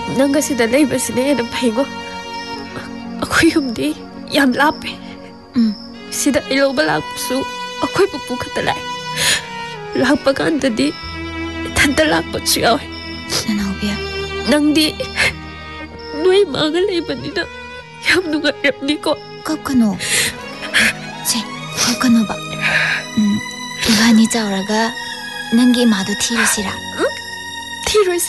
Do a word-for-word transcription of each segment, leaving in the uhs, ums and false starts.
Nanga sida leiba sine na phaingo. Akoi humdi yam lape. Um. Sida iloba laksu akoi pupu khata lai. Lakpa kanda di thanda lakpa chu yawe. Nanawbia. Nangdi noi maga leiba ni na yam nunga yapni ko. Kapkano. Se, kapkano ba. Um. Ibani chauraga nangi madu thirusira. Thiruse.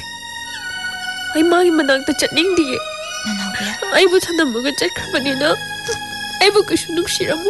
Ai magi manakta chatningdi. Nanawbia. Ai bu thanamaga chakhrabani na. Ai bu kashu nuksiramu.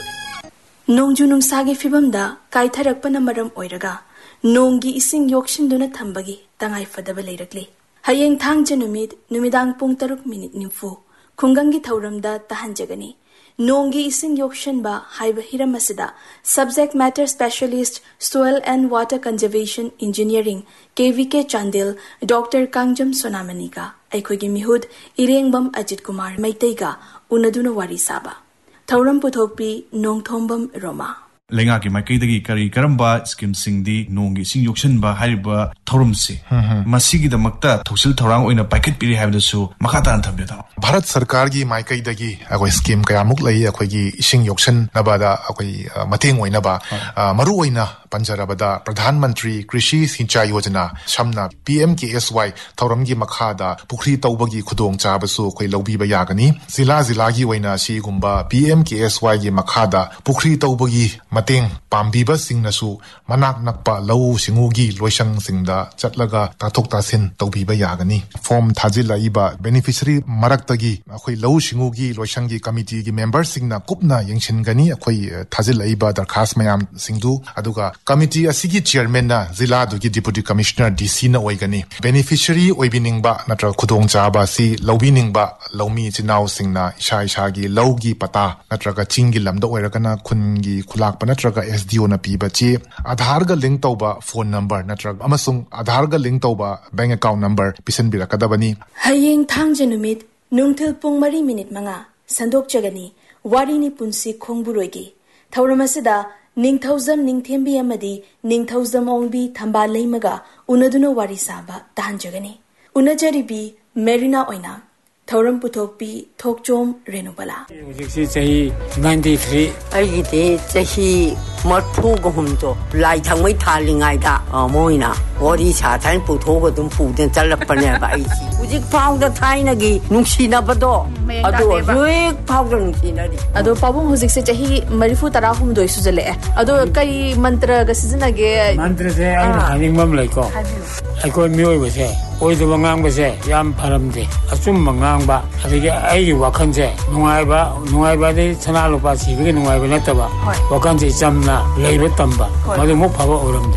Nongju nungsagi fibamda kaitharakpana maram oiraga nonggi ising yokshinduna thambagi tangai fadaba leirakli. Hayeng thangja numit numidang pung taruk minute nimfu khungangi thauramda tahanjagani. Nonggi ising yokshinba haiba hiramasida subject matter specialist soil and water conservation engineering K V K Chandil Doctor Kangjam Sonamaniga aikhogi mihud Irengbam Ajit Kumar Maiteiga unaduna wari saba. Thauram puthokpi Nongthombam Roma. Lenga ki maikaidagi kari karamba scheme singdi nongi sing yokshanba hariba thorumsi masigi damakta thosil thorang oina packet piri habdasu makata anthambyada Bharat Sarkar gi maikaidagi akoi scheme kayamuk lai akoi gi ising yokshan nabada akoi mateng oina ba maru oina panjarabada Pradhan Mantri Krishi Sinchai Yojana shamna P M K S Y thoram gi makhada pukhri tawbagi khudong chabasu akoi lobi ba yagani zila zila gi oina si gumba P M K S Y gi makhada pukhri tawbagi mateng pambiba singnasu manak nakpa lau singugi loisang singda chatlaga tathok tasin tawbiba yagani form thajila iba beneficiary maraktagi akhoi lau singugi loisangi committee gi members singna kupna yengshingani akhoi thajila iba darkhas mayam singdu aduga committee asigi chairman na zila dugi deputy commissioner D C na oigani beneficiary oibiningba natra khudong chaba si lobiningba lomi chinau singna isha isha gi laugi pata natraga chingi lamda oiragana khungi khulak natraga S D O na piba che Aadhaar ga link tauba phone number natraga amasung Aadhaar ga link tauba bank account number pisan birakadabani Hayeng thangja numit nungthil pung mari minute manga sandok chagani wari ni punsi khongburoigi thauramasida ningthauzam ningthembi amadi ningthauzam ongbi thamba leimaga unaduna wari saba tahanjagani unajaribi Merina oina Thauram puthokpi thokchom renubala Ujiksi chahi ninety-three aigite chahi marphu gomto lai thangmai thalingai da moina wari cha thain puthoga dum puden chalapane ba ai ujik phawda thaina gi nungsina bado ado ruik phawda nungsina ri ado pabung hujikse chahi marifu tarahum doi sujale ado kai mantra ga sizna ge mantra se ai haning mam lai ko ai ko mioi ba se oi de wangang ba se yam pharamde asum mangang ba adigi ai wakan se nungai ba nungai ba de chana lopa sibige nungai ba nataba wakan se jamna leiba tamba madu mo phaba oramde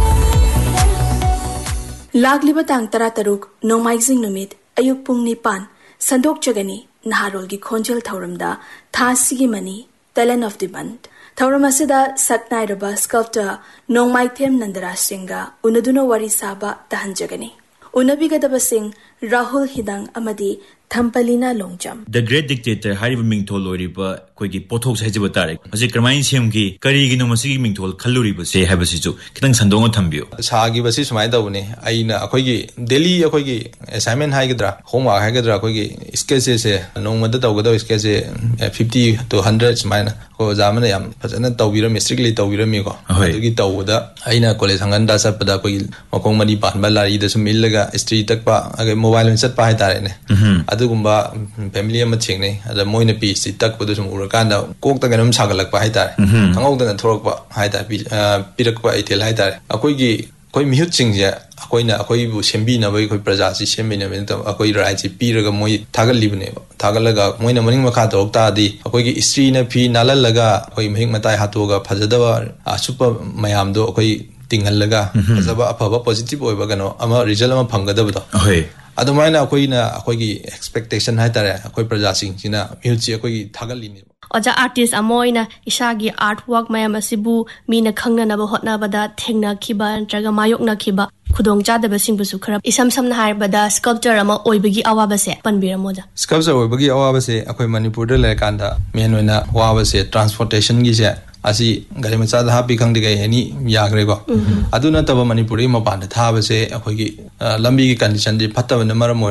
Lagliba tang tara taruk nomaizing numit ayuk pung nipan sandok chagani naharol gi khonjal thauramda thasigi mani talent of the month thauramasida saknai raba sculptor nomaithem nandara singa unaduna wari saba tahanjagani unabigadaba sing Rahul Hidang amadi Thampalina Longjam The Great Dictator hariba mingthol oriba koigi pothok sajiba tare ase kramain semgi karigi no masigi mingthol khalluriba se habasi ju kitang sandonga thambio sagi basi sumai dawne aina akoigi daily akoigi assignment haigadra homework haigadra akoigi sketch se nongmada tawgada sketch fifty to one hundred sumaina ko jamana yam fajana tawbira strictly tawbira mi ko adugi tawda aina college hanganda sapada akoigi makong mani panba lari da sumillaga street takpa age mobile on chat pa hai tare ne adugumba family ama chengne ada moina pi si takpadu sum urakanda kokta ganam sagalakpa hai tare khangauda thorokpa hai tare pirakpa itel hai tare akoi gi koi mihut chingja akoi na akoi bu sembi na bai koi praja si sembi na ben akoi rai chi piraga moi thagal libne thagalaga moina maning makha torokta di akoi gi istri na phi nalalaga akoi mahing matai hatoga phajadawa asupa mayam do akoi tinghalaga phajaba afaba positive oiba gano ama result ama phangadabdo hoi adumaina akoi na akoi gi expectation hai tare akoi praja sing sina mihut akoi gi thagalini Oja artist amoina ishagi artwork mayam asibu mina khangna na ba hotna bada thengna khiba ntraga mayok na khiba khudong chada ba singbusu khara isam samna har bada sculpture ama oibagi awaba se panbira moja sculpture oibagi awaba se akoi manipur de le kanda menoina awaba se transportation gi se asi gari macha da happy khang digai ani yagre ko aduna taba manipuri ma ban tha ba se akoi gi lambi gi condition di phatta ba na maram